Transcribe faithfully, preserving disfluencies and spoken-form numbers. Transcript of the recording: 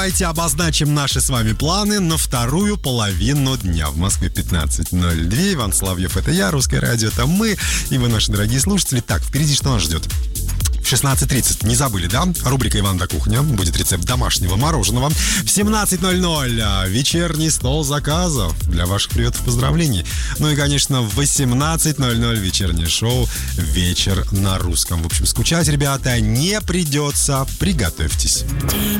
Давайте обозначим наши с вами планы на вторую половину дня. В Москве пятнадцать ноль два. Иван Соловьев, это я, Русское радио, это мы. И вы, наши дорогие слушатели. Так, впереди что нас ждет? В шестнадцать тридцать, не забыли, да? Рубрика «Иван да кухня». Будет рецепт домашнего мороженого. В семнадцать ноль ноль вечерний стол заказов для ваших приветов и поздравлений. Ну и, конечно, в восемнадцать ноль ноль вечернее шоу «Вечер на русском». В общем, скучать, ребята, не придется. Приготовьтесь. День